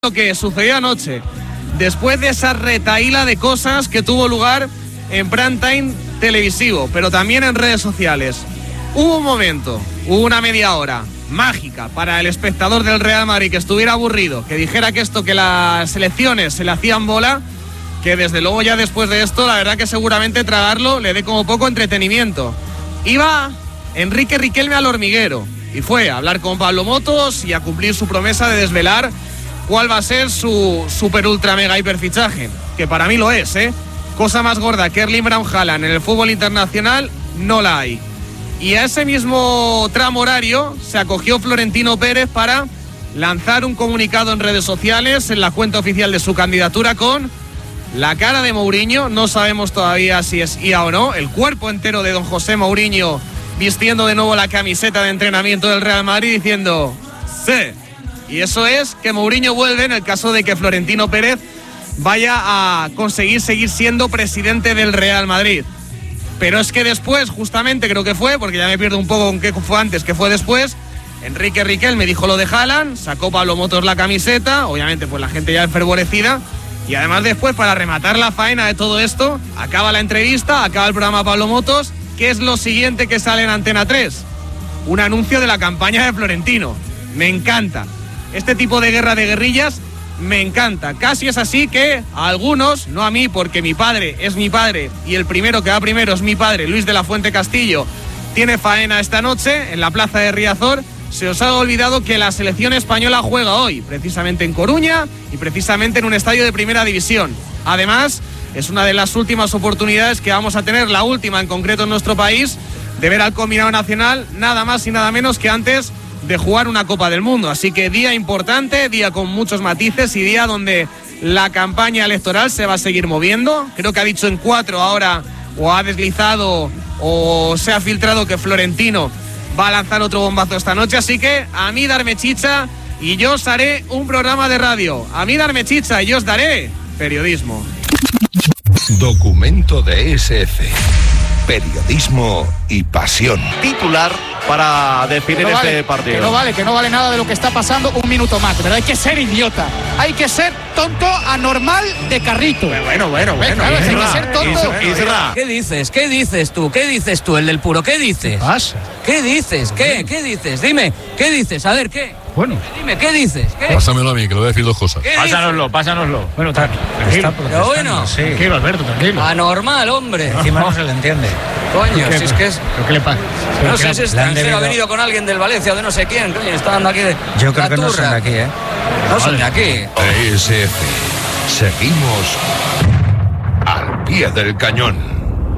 Lo que sucedió anoche, después de esa retahíla de cosas que tuvo lugar en prime time televisivo, pero también en redes sociales. Hubo un momento, hubo una media hora mágica para el espectador del Real Madrid que estuviera aburrido, que dijera que las selecciones se le hacían bola, que desde luego ya después de esto, la verdad que seguramente tragarlo le dé como poco entretenimiento. Iba Enrique Riquelme al hormiguero y fue a hablar con Pablo Motos y a cumplir su promesa de desvelar cuál va a ser su super ultra mega hiper fichaje, que para mí lo es, cosa más gorda que Erling Braut Haaland en el fútbol internacional no la hay. Y a ese mismo tramo horario se acogió Florentino Pérez para lanzar un comunicado en redes sociales en la cuenta oficial de su candidatura con la cara de Mourinho. No sabemos todavía si es IA o no, el cuerpo entero de don José Mourinho vistiendo de nuevo la camiseta de entrenamiento del Real Madrid diciendo sí. Y eso es que Mourinho vuelve en el caso de que Florentino Pérez vaya a conseguir seguir siendo presidente del Real Madrid. Pero es que después, justamente creo que fue, porque ya me pierdo un poco con qué fue antes, que fue después, Enrique Riquelme dijo lo de Haaland, sacó Pablo Motos la camiseta, obviamente pues la gente ya enfervorecida, y además después, para rematar la faena de todo esto, acaba la entrevista, acaba el programa Pablo Motos, ¿qué es lo siguiente que sale en Antena 3? Un anuncio de la campaña de Florentino. Me encanta. Este tipo de guerra de guerrillas me encanta. Casi es así que a algunos, no a mí porque mi padre es mi padre y el primero que va primero es mi padre, Luis de la Fuente Castillo, tiene faena esta noche en la plaza de Riazor, se os ha olvidado que la selección española juega hoy, precisamente en Coruña y precisamente en un estadio de primera división. Además, es una de las últimas oportunidades que vamos a tener, la última en concreto en nuestro país, de ver al combinado nacional nada más y nada menos que antes de jugar una Copa del Mundo. Así que día importante, día con muchos matices y día donde la campaña electoral se va a seguir moviendo. Creo que ha dicho en 4 ahora, o ha deslizado o se ha filtrado que Florentino va a lanzar otro bombazo esta noche. Así que a mí darme chicha y yo os haré un programa de radio. A mí darme chicha y yo os daré periodismo. Documento de SF. Periodismo y pasión. Titular para definir este partido. Que no vale nada de lo que está pasando. Un minuto más, ¿verdad? Hay que ser idiota. Hay que ser tonto anormal de carrito. Bueno. Hay que ser tonto. ¿Qué dices? ¿Qué dices tú? ¿Qué dices tú, el del puro? ¿Qué dices? ¿Qué pasa? ¿Qué dices? ¿Qué dices? Dime, ¿qué dices? A ver, ¿qué? Bueno. Dime, ¿qué dices? ¿Qué? Pásamelo a mí, que le voy a decir 2 cosas. Pásanoslo. Bueno, tranquilo. Pero bueno. Sí. Tranquilo, Alberto, tranquilo. Anormal, hombre. Encima no se le entiende. Coño, si es que es... ¿Pero qué le pasa? No sé si es extranjero, ha venido con alguien del Valencia o de no sé quién, coño, está dando aquí de... Yo creo que no son de aquí, ¿eh? No son de aquí. SF. Seguimos al pie del cañón.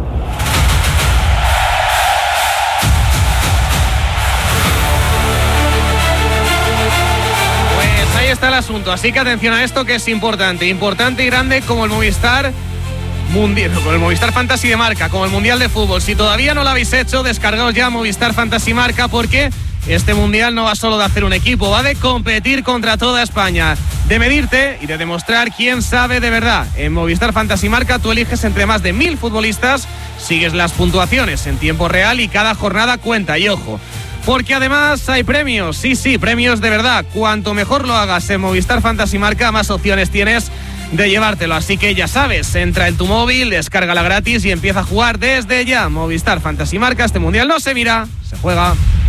Está el asunto, así que atención a esto que es importante y grande como el Movistar Mundial, como el Movistar Fantasy de marca, como el Mundial de Fútbol. Si todavía no lo habéis hecho, descargaos ya Movistar Fantasy Marca, porque este Mundial no va solo de hacer un equipo, va de competir contra toda España, de medirte y de demostrar quién sabe de verdad. En Movistar Fantasy Marca tú eliges entre más de 1000 futbolistas, sigues las puntuaciones en tiempo real y cada jornada cuenta. Y ojo, porque además hay premios, sí, premios de verdad. Cuanto mejor lo hagas en Movistar Fantasy Marca, más opciones tienes de llevártelo. Así que ya sabes, entra en tu móvil, descárgala gratis y empieza a jugar desde ya. Movistar Fantasy Marca, este Mundial no se mira, se juega.